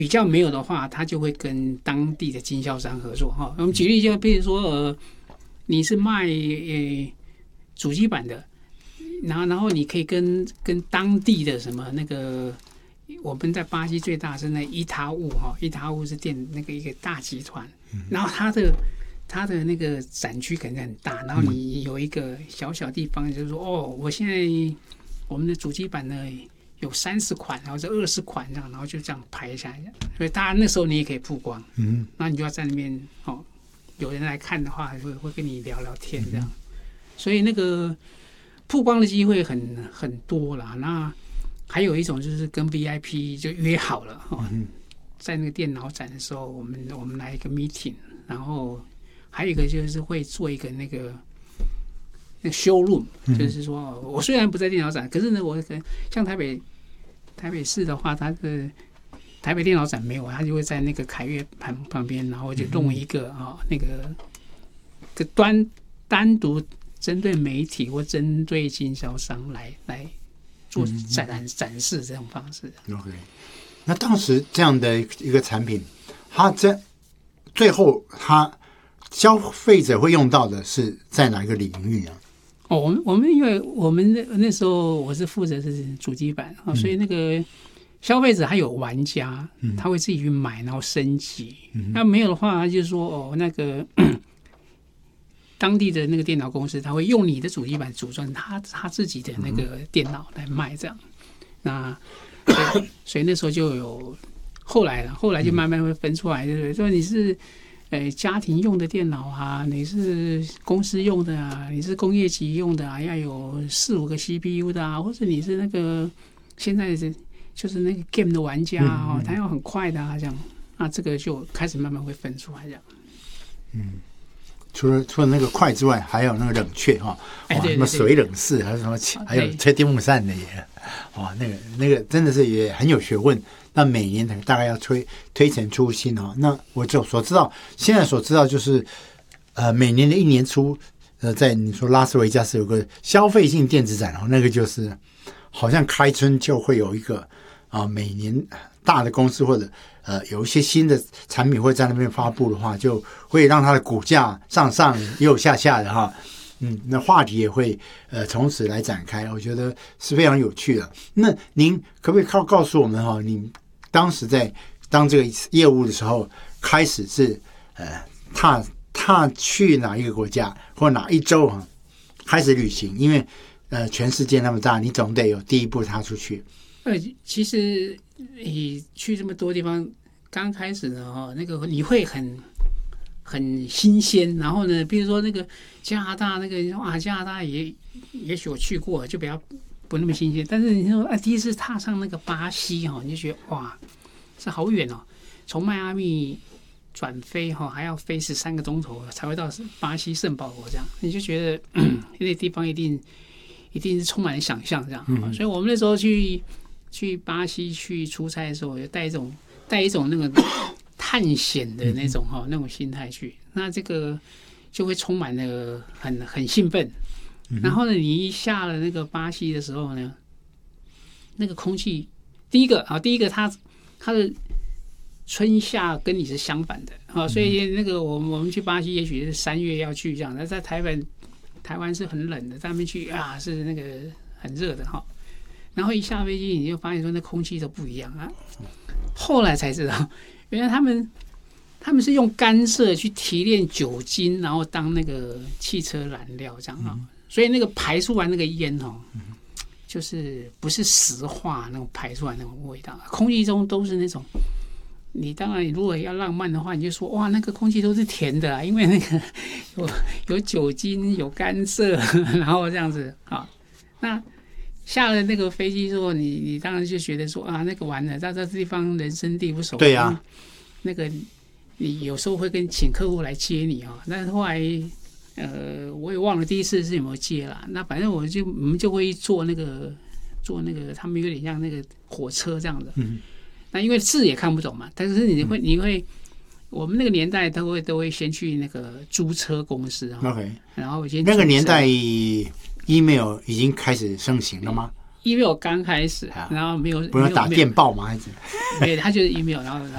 比较没有的话，他就会跟当地的经销商合作哈。我们举例就比如说你是卖主机板的，然后你可以跟当地的什么那个。我们在巴西最大是那伊塔乌哈，伊塔乌是那个一个大集团，然后它的那个展区可能很大，然后你有一个小小地方，就是说我现在我们的主机板呢有30款，然后是20款这样，然后就这样排下来，所以当然那时候你也可以曝光，那你就要在那边有人来看的话，会跟你聊聊天这样，所以那个曝光的机会很多啦。那还有一种就是跟 VIP 就约好了在那个电脑展的时候，我们来一个 meeting， 然后还有一个就是会做一个那个 showroom， 就是说我虽然不在电脑展，可是呢，我像台北市的话，它的台北电脑展没有，它就会在那个凯悦旁边，然后就弄一个那个单独针对媒体或针对经销商来做展示这种方式。 OK， 那当时这样的一个产品，它最后它消费者会用到的是在哪一个领域啊？ 我们因为我们那时候我是负责是主机板所以那个消费者还有玩家，他会自己去买，然后升级。那没有的话，就是说那个。当地的那个电脑公司，他会用你的主机板组装他自己的那个电脑来卖，这样。那所以那时候就有，后来就慢慢会分出来，对不对？说你是家庭用的电脑啊，你是公司用的啊，你是工业级用的啊，要有4-5个 CPU 的啊，或者你是那个现在就是那个 game 的玩家啊，他要很快的啊，这样。那这个就开始慢慢会分出来，这样。 除了那个快之外，还有那个冷却什么水冷式，还有什么，还有吹电风扇的也，那个真的是也很有学问。那每年大概要推陈出新那我现在所知道就是每年的1年初，在你说拉斯维加斯有个消费性电子展那个就是好像开春就会有一个每年大的公司或者有一些新的产品会在那边发布的话，就会让它的股价上也有下的那话题也会从此来展开，我觉得是非常有趣的。那您可不可以告诉我们您当时在当这个业务的时候，开始是踏去哪一个国家或哪一州开始旅行？因为全世界那么大，你总得有第一步踏出去。 其实你去这么多地方，刚开始呢那个你会很新鲜，然后呢，比如说那个加拿大那个加拿大也许我去过，就比较不那么新鲜。但是你说第一次踏上那个巴西你就觉得哇，这好远从迈阿密转飞还要飞13个钟头才会到巴西圣保罗，这样你就觉得那个地方一定是充满了想象这样。所以我们那时候去巴西去出差的时候，有带一种那个探险的那种那种心态去，那这个就会充满了很兴奋。然后呢，你一下了那个巴西的时候呢，那个空气，第一个它的春夏跟你是相反的所以那个我们去巴西也许是3月要去这样，但在台湾是很冷的，在那边去是那个很热的然后一下飞机你就发现说那空气都不一样后来才知道原来他们是用甘蔗去提炼酒精，然后当那个汽车燃料这样所以那个排出来那个烟就是不是石化那种排出来那种味道，空气中都是那种。你当然，如果要浪漫的话，你就说哇，那个空气都是甜的因为那个有酒精，有甘蔗，然后这样子那下了那个飞机之后，你当然就觉得说那个完了，在这地方人生地不熟。 对呀， 那个你有时候会请客户来接你但是后来我也忘了第一次是有没有接啦。那反正我们就会坐那个他们有点像那个火车这样的。那因为字也看不懂嘛，但是你会，我们那个年代都会先去那个租车公司 OK， 然后那个年代 email 已经开始盛行了吗？ email 刚开始，然后没有不用打电报吗？还是对，他就是 email，然